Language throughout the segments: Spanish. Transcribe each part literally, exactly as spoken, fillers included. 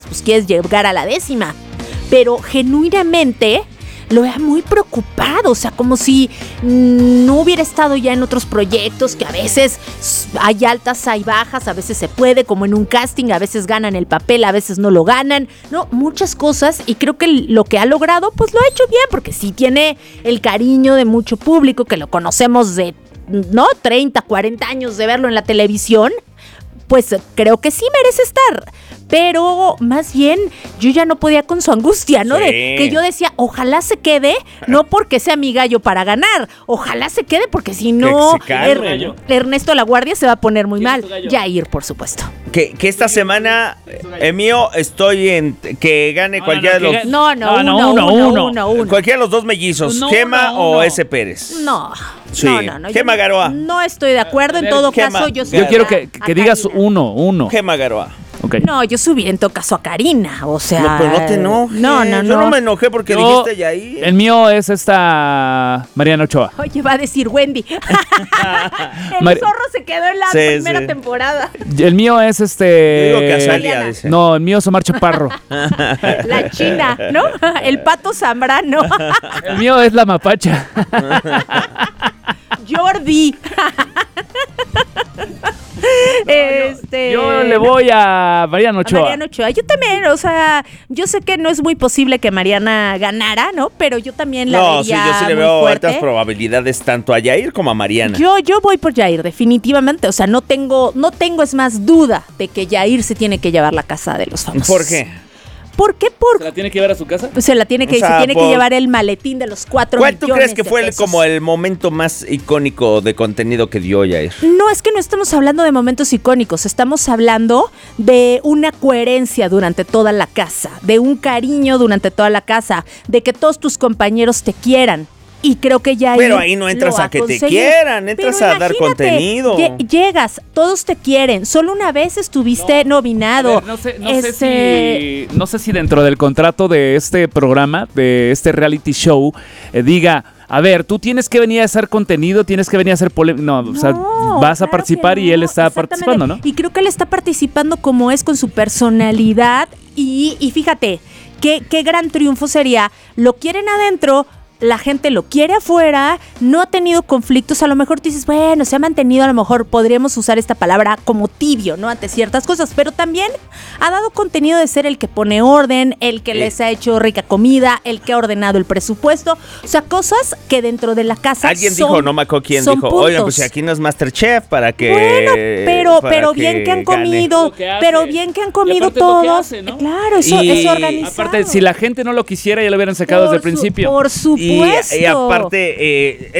pues quieres llegar a la décima. Pero genuinamente lo veo muy preocupado, o sea, como si no hubiera estado ya en otros proyectos, que a veces hay altas, hay bajas, a veces se puede, como en un casting, a veces ganan el papel, a veces no lo ganan, no, muchas cosas, y creo que lo que ha logrado, pues lo ha hecho bien, porque sí tiene el cariño de mucho público, que lo conocemos de, ¿no?, treinta, cuarenta años de verlo en la televisión, pues creo que sí merece estar. Pero más bien yo ya no podía con su angustia, ¿no? Sí. De que yo decía, ojalá se quede, no porque sea mi gallo para ganar, ojalá se quede porque si no, er- Ernesto Laguardia se va a poner muy mal. Yair, por supuesto. Que, que esta semana, el mío, estoy en que gane no, cualquiera no, no, de los... No, no, no, uno, uno, uno, uno, uno, uno. Cualquiera de los dos mellizos, no, Gema uno, uno. o S. Pérez. No, sí. no, no, no. Gema Garoa. No estoy de acuerdo, en todo Gema, caso yo... Yo quiero que, que digas uno, uno. Gema Garoa. Okay. No, yo subí en todo caso a Karina, o sea... No, pero no te enojes. No, no, no. Yo no me enojé porque yo, dijiste Yair. El mío es esta Mariana Ochoa. Oye, va a decir Wendy. El Mar- zorro se quedó en la sí, primera sí. temporada. El mío es este... Yo digo que Azalia, dice. No, el mío es Omar Chaparro. La China, ¿no? El Pato Zambrano. El mío es la Mapacha. Jordi. Este... Yo le voy a Mariana Ochoa. A Mariana Ochoa. Yo también, o sea, yo sé que no es muy posible que Mariana ganara, ¿no? Pero yo también la no, vería sí, yo sí le muy veo fuerte. altas probabilidades tanto a Yair como a Mariana. Yo, yo voy por Yair, definitivamente. O sea, no tengo, no tengo es más duda de que Yair se tiene que llevar la casa de los famosos. ¿Por qué? ¿Por qué? Por... ¿Se la tiene que llevar a su casa? Se la tiene que, o sea, se tiene por... que llevar el maletín de los cuatro millones. ¿Cuál tú crees que fue el, pesos? como el momento más icónico de contenido que dio Yair? No, es que no estamos hablando de momentos icónicos, estamos hablando de una coherencia durante toda la casa, de un cariño durante toda la casa, de que todos tus compañeros te quieran. Y creo que ya Pero ahí no entras a que te quieran, entras a dar contenido. Llegas, todos te quieren. Solo una vez estuviste no, nominado. Ver, no sé, no este... sé si, no sé si dentro del contrato de este programa, de este reality show, eh, diga, a ver, tú tienes que venir a hacer contenido, tienes que venir a hacer polémica. No, no, o sea, vas claro a participar no, y él está participando, ¿no? Y creo que él está participando como es, con su personalidad. Y, y fíjate, qué, qué gran triunfo sería. Lo quieren adentro, la gente lo quiere afuera, no ha tenido conflictos, a lo mejor tú dices, bueno, se ha mantenido, a lo mejor podríamos usar esta palabra como tibio, ¿no?, ante ciertas cosas, pero también ha dado contenido de ser el que pone orden, el que eh. les ha hecho rica comida, el que ha ordenado el presupuesto, o sea, cosas que dentro de la casa Alguien son, dijo, no me acuerdo quién dijo, oigan, pues si aquí no es Masterchef para que... Bueno, pero, para pero bien que, que han comido, que pero bien que han comido todos, hace, ¿no? Claro, eso es organizado. Aparte, si la gente no lo quisiera, ya lo hubieran sacado por desde el principio. Por supuesto. Y, y aparte, eh,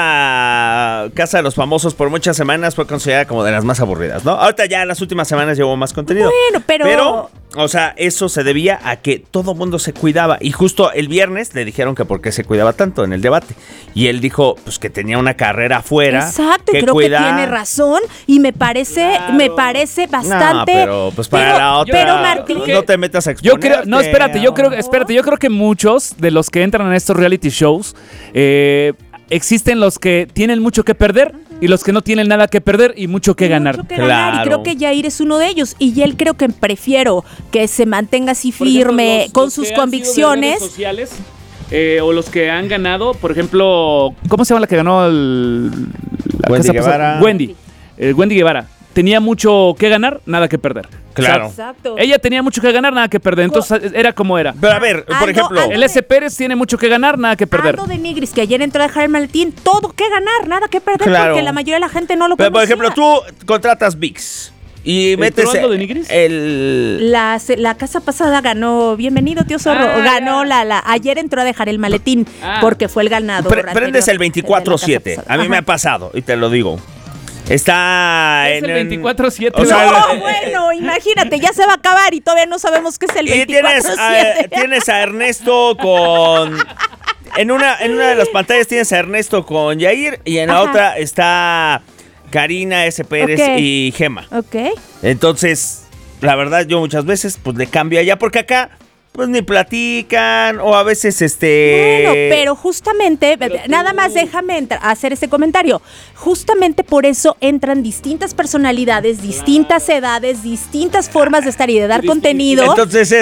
esta Casa de los Famosos por muchas semanas fue considerada como de las más aburridas, ¿no? Ahorita ya en las últimas semanas llevó más contenido. Bueno, pero... Pero, o sea, eso se debía a que todo mundo se cuidaba. Y justo el viernes le dijeron que por qué se cuidaba tanto en el debate. Y él dijo, pues, que tenía una carrera afuera. Exacto, que y creo cuida... que tiene razón. Y me parece, claro. me parece bastante... No, pero, pues, para pero, la otra... Pero, Martín... No te metas a exponerte. Yo creo... No, espérate, yo creo, espérate, yo creo que muchos de los que entran en estos reality shows... Eh, existen los que tienen mucho que perder y los que no tienen nada que perder y mucho que ganar. Mucho que claro. ganar, y creo que Yair es uno de ellos. Y él creo que prefiero que se mantenga así firme, ejemplo, los, con los sus convicciones. Redes sociales, eh, o los que han ganado, por ejemplo, ¿cómo se llama la que ganó el, la Wendy casa Guevara? Pasada? Wendy. Eh, Wendy Guevara. Tenía mucho que ganar, nada que perder. Claro. Exacto. Ella tenía mucho que ganar, nada que perder. Entonces era como era. Pero a ver, por Aldo, ejemplo... Aldo el S. Pérez tiene mucho que ganar, nada que perder. Aldo de Nigris, que ayer entró a dejar el maletín, todo que ganar, nada que perder, claro. porque la mayoría de la gente no lo Pero conocía. por ejemplo, tú contratas ViX y metes Aldo de Nigris? el... La, la casa pasada ganó, bienvenido tío Zorro, ah, ganó la, la, ayer entró a dejar el maletín ah. porque fue el ganador. Pre prendes el veinticuatro siete, a mí Ajá. me ha pasado y te lo digo. Está es en el veinticuatro siete. O sea, no, bueno, imagínate, ya se va a acabar y todavía no sabemos qué es el veinticuatro siete. Y tienes a, tienes a Ernesto con... En una, en una de las pantallas tienes a Ernesto con Yair y en la Ajá. otra está Karina, S. Pérez okay. y Gema. Ok. Entonces, la verdad, yo muchas veces pues le cambio allá porque acá pues ni platican, o a veces este... Bueno, pero justamente, pero nada tú... más déjame entra- hacer este comentario. Justamente por eso entran distintas personalidades, distintas claro. edades, distintas formas de estar y de dar contenido. Entonces